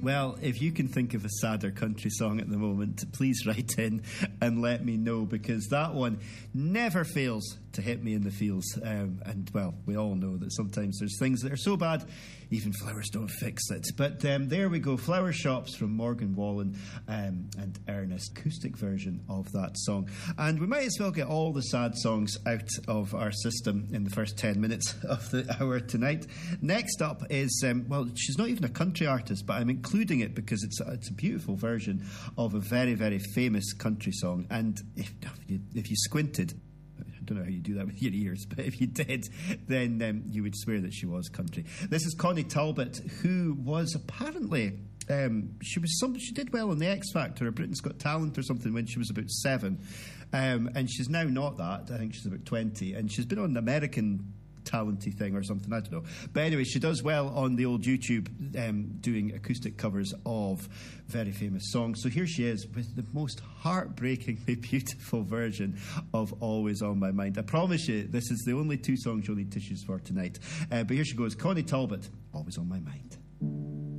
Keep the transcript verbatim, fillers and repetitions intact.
Well, if you can think of a sadder country song at the moment, please write in and let me know, because that one never fails to hit me in the feels. Um, and, well, we all know that sometimes there's things that are so bad, even flowers don't fix it. But um, there we go, Flower Shops from Morgan Wallen um, and Ernest, acoustic version of that song. And we might as well get all the sad songs out of our system in the first ten minutes of the hour tonight. Next up is, um, well, she's not even a country artist, but I'm including it because it's a, it's a beautiful version of a very, very famous country song. And if, if, you, if you squinted, I don't know how you do that with your ears, but if you did, then um, you would swear that she was country. This is Connie Talbot, who was apparently um, she was some she did well on the X Factor or Britain's Got Talent or something when she was about seven, um, and she's now not that. I think she's about twenty, and she's been on an American talenty thing or something, I don't know. But anyway, she does well on the old YouTube, um, doing acoustic covers of very famous songs. So here she is with the most heartbreakingly beautiful version of Always on My Mind. I promise you, this is the only two songs you'll need tissues for tonight. Uh, but here she goes, Connie Talbot, Always on My Mind.